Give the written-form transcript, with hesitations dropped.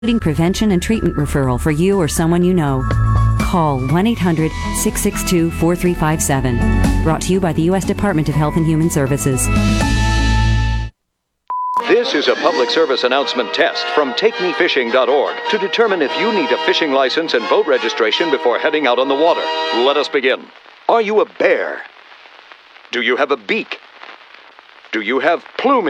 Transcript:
including prevention and treatment referral for you or someone you know. Call 1-800-662-4357. Brought to you by the U.S. Department of Health and Human Services. This is a public service announcement test from TakeMeFishing.org to determine if you need a fishing license and boat registration before heading out on the water. Let us begin. Are you a bear? Do you have a beak? Do you have plumage?